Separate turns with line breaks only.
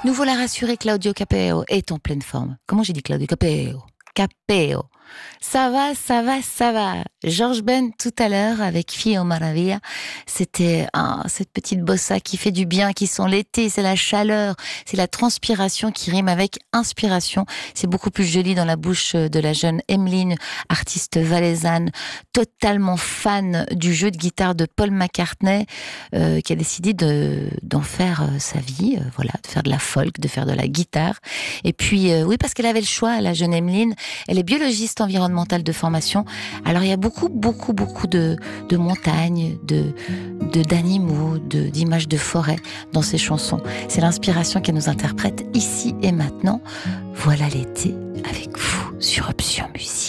Nous voilà rassurés, Claudio Capeo est en pleine forme. Comment j'ai dit Claudio Capeo? Capeo. Ça va, ça va, ça va. George Ben tout à l'heure avec Fio Maravilla. C'était cette petite bossa qui fait du bien, qui sent l'été, c'est la chaleur, c'est la transpiration qui rime avec inspiration. C'est beaucoup plus joli dans la bouche de la jeune Emmeline, artiste valaisanne, totalement fan du jeu de guitare de Paul McCartney, qui a décidé d'en faire sa vie, voilà, de faire de la folk, de faire de la guitare. Et puis, oui, parce qu'elle avait le choix, la jeune Emmeline. Elle est biologiste environnementale de formation. Alors il y a beaucoup de montagnes, d'animaux, d'images de forêt dans ses chansons. C'est l'inspiration qu'elle nous interprète ici et maintenant. Voilà l'été avec vous sur Option Musique.